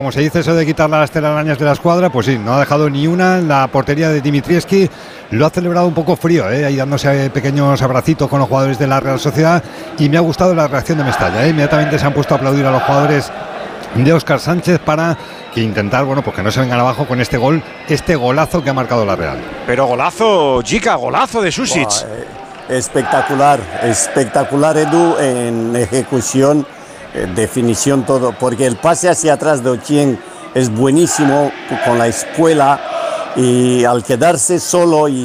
Como se dice eso de quitar las telarañas de la escuadra, pues sí, no ha dejado ni una en la portería de Dimitrievski. Lo ha celebrado un poco frío, ahí dándose pequeños abracitos con los jugadores de la Real Sociedad. Y me ha gustado la reacción de Mestalla. Inmediatamente se han puesto a aplaudir a los jugadores de Óscar Sánchez para que intentar, bueno, pues que no se vengan abajo con este gol, este golazo que ha marcado la Real. Pero golazo, Jica, golazo de Susic. Espectacular, Edu, en ejecución, definición, todo, porque el pase hacia atrás de Ochieng es buenísimo con la espuela, y al quedarse solo y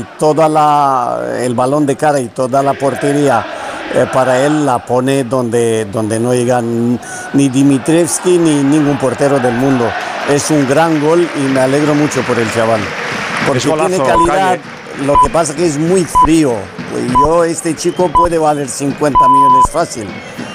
el balón de cara y toda la portería para él la pone donde no llegan ni Dimitrievski ni ningún portero del mundo. Es un gran gol y me alegro mucho por el chaval, porque golazo, tiene calidad. Calle. Lo que pasa es que es muy frío. Este chico puede valer 50 millones fácil.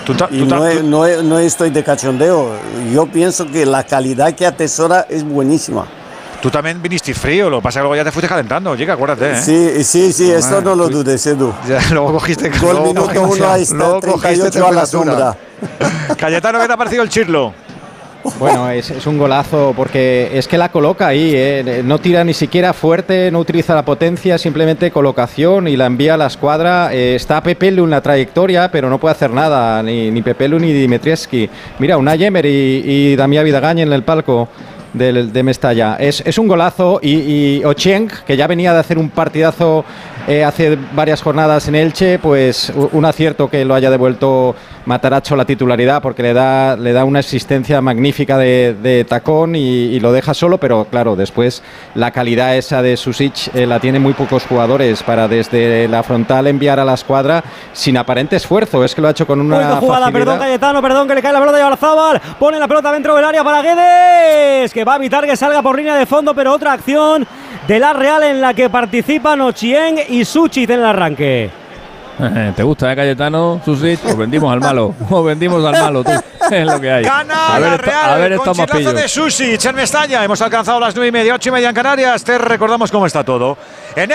No estoy de cachondeo. Yo pienso que la calidad que atesora es buenísima. Tú también viniste frío, lo que pasa es que luego ya te fuiste calentando, Jica, acuérdate. Sí, esto no lo dudes, Edu. Ya, luego cogiste Gol minuto 1 a esta 38 a la sombra. Cayetano, ¿qué te ha parecido el Chirlo? Bueno, es un golazo porque es que la coloca ahí, no tira ni siquiera fuerte, no utiliza la potencia, simplemente colocación y la envía a la escuadra. Está Pepelu en la trayectoria, pero no puede hacer nada, ni Pepelu ni Dimitrievski. Mira, Unai Emery y Damián Vidagañ en el palco de Mestalla. Es un golazo y Ochieng, que ya venía de hacer un partidazo hace varias jornadas en Elche, pues un acierto que lo haya devuelto Matarazzo la titularidad, porque le da una existencia magnífica de tacón y lo deja solo, pero claro, después la calidad esa de Susic la tienen muy pocos jugadores para desde la frontal enviar a la escuadra sin aparente esfuerzo. Es que lo ha hecho con una jugada, facilidad. perdón Cayetano, perdón, que le cae la pelota de Oyarzabal, pone la pelota dentro del área para Guedes, que va a evitar que salga por línea de fondo, pero otra acción de la Real en la que participan Ochieng y Susic en el arranque. ¿Te gusta, Cayetano, Susic? Os vendimos al malo. Os vendimos al malo, tú. Es lo que hay. Gana la Real con chirlazo de Susic en Mestalla. Hemos alcanzado las 9:30, 8:30 en Canarias. Te recordamos cómo está todo en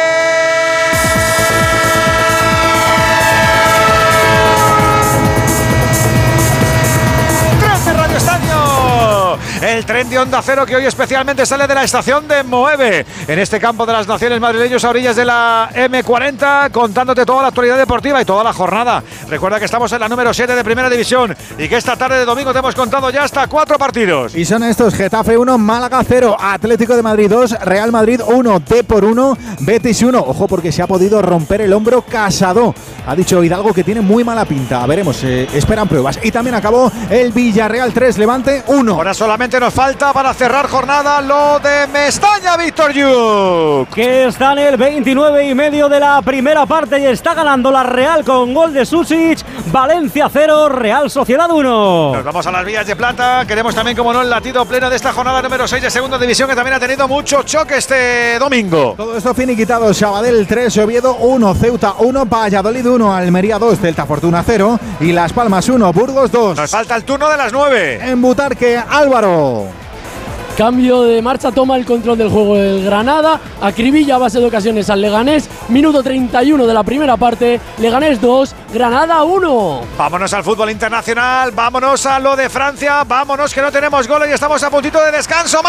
Radio Estadio, el tren de Onda Cero que hoy especialmente sale de la estación de Moeve, en este campo de las Naciones madrileños a orillas de la M40, contándote toda la actualidad deportiva y toda la jornada. Recuerda que estamos en la número 7 de Primera División y que esta tarde de domingo te hemos contado ya hasta 4 partidos. Y son estos: Getafe 1, Málaga 0, Atlético de Madrid 2, Real Madrid 1, Depor 1, Betis 1. Ojo, porque se ha podido romper el hombro Casado. Ha dicho Hidalgo que tiene muy mala pinta. Veremos, esperan pruebas. Y también acabó el Villarreal 3, Levante 1. Ahora solamente nos falta para cerrar jornada lo de Mestalla, Víctor Lluc, que está en el 29,5 de la primera parte y está ganando la Real con gol de Susic. Valencia 0, Real Sociedad 1. Nos vamos a las vías de plata. Queremos también, como no, el latido pleno de esta jornada número 6 de Segunda División, que también ha tenido mucho choque este domingo. Todo esto finiquitado: Sabadell 3, Oviedo 1, Ceuta 1, Valladolid 1, Almería 2, Celta Fortuna 0 y Las Palmas 1, Burgos 2. Nos falta el turno de las 9. En Butarque, Álvaro. Cambio de marcha, toma el control del juego el Granada, acribilla a base de ocasiones al Leganés, minuto 31 de la primera parte, Leganés 2, Granada 1. Vámonos al fútbol internacional, vámonos a lo de Francia, vámonos que no tenemos goles y estamos a puntito de descanso,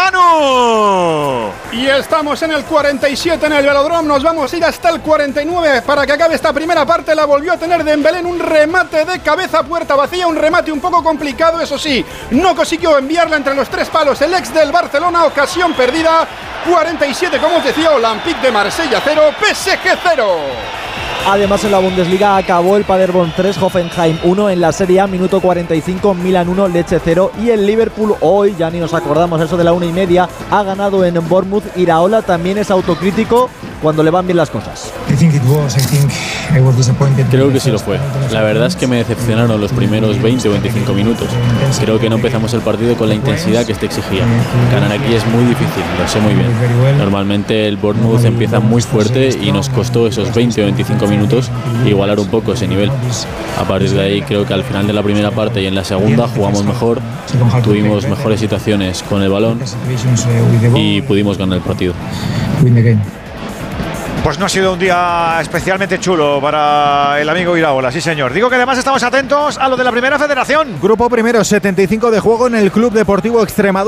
Manu. Y estamos en el 47 en el Velodrome, nos vamos a ir hasta el 49 para que acabe esta primera parte. La volvió a tener Dembélé en un remate de cabeza, puerta vacía, un remate un poco complicado, eso sí, no consiguió enviarla entre los tres palos el ex del Barcelona, ocasión perdida. 47, como os decía, Olympique de Marsella 0, PSG 0. Además, en la Bundesliga acabó el Paderborn 3, Hoffenheim 1. En la Serie A, minuto 45, Milan 1, Lecce 0. Y el Liverpool hoy, ya ni nos acordamos, eso de la 1:30, ha ganado en Bournemouth. Iraola también es autocrítico cuando le van bien las cosas. Creo que sí lo fue. La verdad es que me decepcionaron los primeros 20 o 25 minutos. Creo que no empezamos el partido con la intensidad que este exigía. Ganar aquí es muy difícil, lo sé muy bien. Normalmente el Bournemouth empieza muy fuerte y nos costó esos 20 o 25 minutos igualar un poco ese nivel. A partir de ahí creo que al final de la primera parte y en la segunda jugamos mejor, tuvimos mejores situaciones con el balón y pudimos ganar el partido. Pues no ha sido un día especialmente chulo para el amigo Iraola, sí señor. Digo que además estamos atentos a lo de la Primera Federación. Grupo primero, 75 de juego en el Club Deportivo Extremadura.